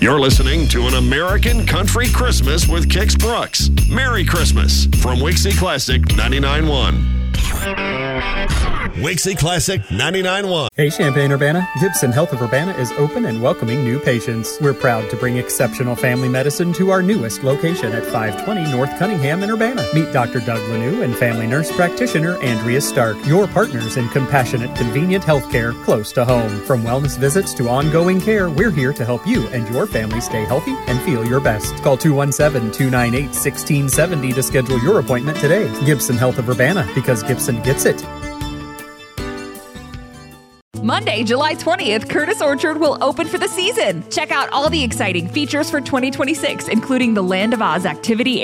You're listening to An American Country Christmas with Kix Brooks. Merry Christmas from Wixie Classic 99.1. Wixie Classic 99.1. Hey Champaign-Urbana, Gibson Health of Urbana is open and welcoming new patients. We're proud to bring exceptional family medicine to our newest location at 520 North Cunningham in Urbana. Meet Dr. Doug Lanou and family nurse practitioner Andrea Stark, your partners in compassionate, convenient healthcare close to home. From wellness visits to ongoing care, we're here to help you and your family stay healthy and feel your best. Call 217-298-1670 to schedule your appointment today. Gibson Health of Urbana, because Gibson gets it. Monday, July 20th, Curtis Orchard will open for the season. Check out all the exciting features for 2026, including the Land of Oz activity